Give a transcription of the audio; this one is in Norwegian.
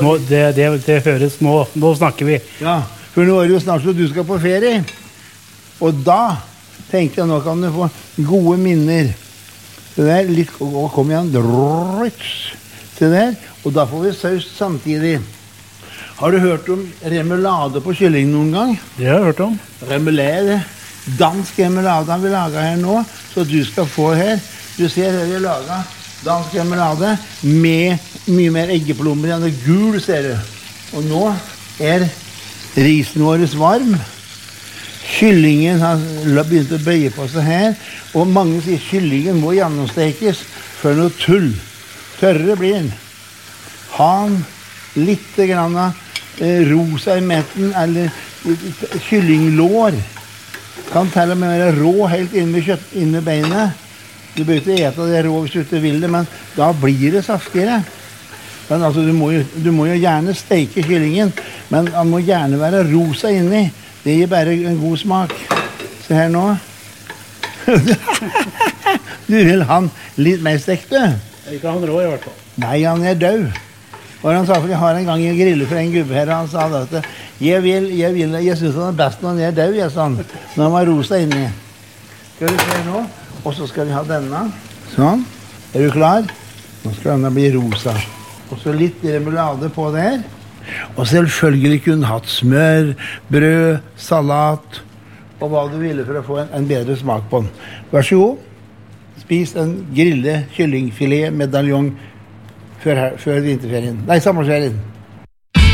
Det høres nå snakker vi. Ja, for nå det jo snart så du skal på ferie. Og da tenkte jeg nå kan du få gode minner. Se der, litt, og kom igjen. Se der, og da får vi saus samtidig. Har du hørt om remulade på kylling noen gang? Det har jeg hørt om. Remulade, dansk remulade har vi laget her nå, så du skal få her. Du ser her vi har laget dansk remulade med mye mer eggeplommer enn det gul, ser du. Og nå risen vår varm. Kyllingen har begynt å bøye på seg her, og mange sier kyllingen må gjennomstekes for noe tull. Tørre blir den. Ha den litt grann rosa i metten, eller kyllinglår. Kan til og med være rå helt inne beinet. Du bør ikke ete det rå hvis du ikke vil det, men da blir det saftigere. Men altså, du må jo gjerne steke kyllingen, men han må gjerne være rosa inni. Det gir bare en god smak. Se her nå. Du vil ha han litt mer stekt, du? Ikke han rå i hvert fall. Nei, han død. Og han sa, for jeg har en gang en grille for en gubbe her, og han sa at jeg synes han best når han død, jeg sa han, når han var rosa inni. Skal du se nå? Og så skal vi ha denne. Sånn. Er du klar? Nå skal denne bli rosa. Og så litt remulade på der. Og selvfølgelig kunne hatt smør, brød, salat, og hva du ville for å få en bedre smak på den. Vær så god. Spis en grille kyllingfilet medaljong før vinterferien. Nei, sommerferien.